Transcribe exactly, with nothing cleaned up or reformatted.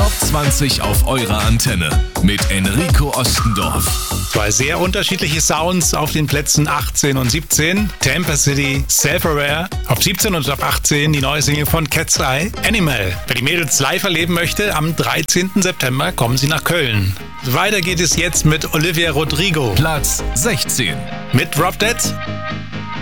Top zwanzig auf eurer Antenne mit Enrico Ostendorf. Zwei sehr unterschiedliche Sounds auf den Plätzen achtzehn und siebzehn. Tampa City, Self-Aware. Auf siebzehn und auf achtzehn die neue Single von Cat's Eye, Animal. Wer die Mädels live erleben möchte, am dreizehnten September kommen sie nach Köln. Weiter geht es jetzt mit Olivia Rodrigo. Platz sechzehn. Mit Drop Dead